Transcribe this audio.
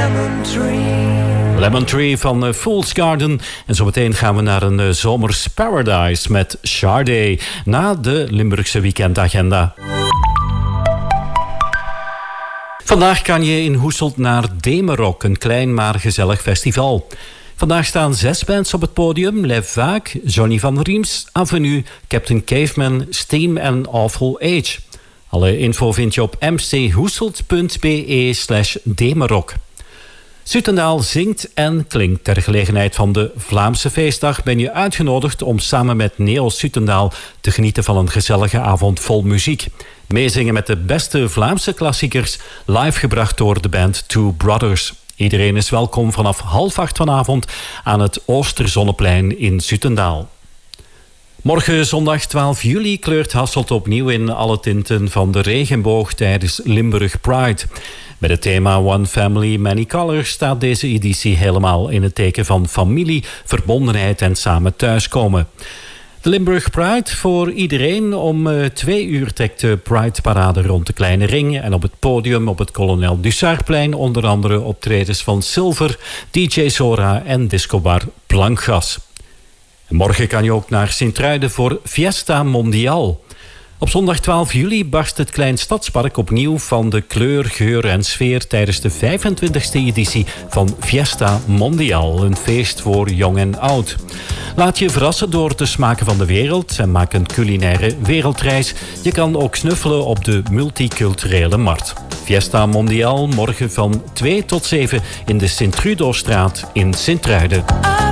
Lemon Tree van Fool's Garden. En zometeen gaan we naar een zomers paradise met Sade na de Limburgse weekendagenda. Vandaag kan je in Hoeselt naar Demerok, een klein maar gezellig festival. Vandaag staan 6 bands op het podium. Les Vaak, Johnny van Riems, Avenue, Captain Caveman, Steam en Awful Age. Alle info vind je op mchoeselt.be/Demerok. Sutendaal zingt en klinkt. Ter gelegenheid van de Vlaamse feestdag ben je uitgenodigd om samen met Neo Sutendaal te genieten van een gezellige avond vol muziek. Meezingen met de beste Vlaamse klassiekers, live gebracht door de band Two Brothers. Iedereen is welkom vanaf 7:30 vanavond aan het Oosterzonneplein in Sutendaal. Morgen zondag 12 juli kleurt Hasselt opnieuw in alle tinten van de regenboog tijdens Limburg Pride. Met het thema One Family, Many Colors staat deze editie helemaal in het teken van familie, verbondenheid en samen thuiskomen. De Limburg Pride voor iedereen. Om 2 uur trekt de Pride-parade rond de Kleine Ring. En op het podium op het Kolonel Dussardplein onder andere optredens van Silver, DJ Zora en discobar Plankgas. En morgen kan je ook naar Sint-Truiden voor Fiesta Mondial. Op zondag 12 juli barst het Klein Stadspark opnieuw van de kleur, geur en sfeer tijdens de 25e editie van Fiesta Mondial. Een feest voor jong en oud. Laat je verrassen door de smaken van de wereld en maak een culinaire wereldreis. Je kan ook snuffelen op de multiculturele markt. Fiesta Mondial morgen van 2 tot 7 in de Sint-Truidostraat in Sint-Truiden.